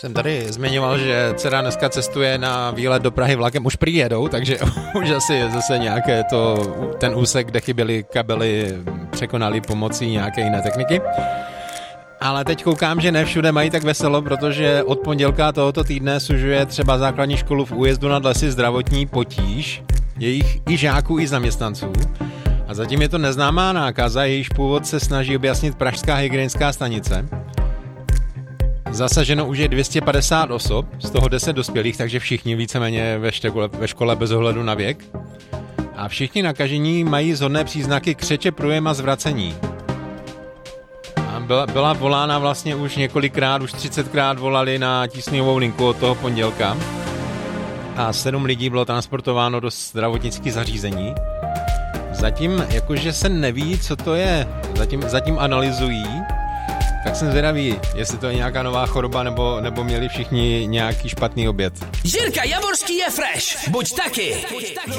Jsem tady zmiňoval, že dcera dneska cestuje na výlet do Prahy vlakem, už prý jedou, takže už asi zase nějaké ten úsek, kde chyběly kabely, překonali pomocí nějaké jiné techniky. Ale teď koukám, že ne všude mají tak veselo, protože od pondělka tohoto týdne sužuje třeba základní školu v Újezdu nad Lesy zdravotní potíž, jejich i žáků, i zaměstnanců. A zatím je to neznámá nákaza, jejíž původ se snaží objasnit pražská hygienická stanice. Zasaženo už je 250 osob, z toho 10 dospělých, takže všichni víceméně ve škole bez ohledu na věk. A všichni nakažení mají shodné příznaky křeče, průjem a zvracení. A byla volána vlastně už několikrát, už 30krát volali na tísňovou linku od toho pondělka. A 7 lidí bylo transportováno do zdravotnických zařízení. Zatím jakože se neví, co to je, zatím analyzují. Tak jsem zvědavý, jestli to je nějaká nová choroba, nebo měli všichni nějaký špatný oběd. Jirka Javorský je fresh, buď taky.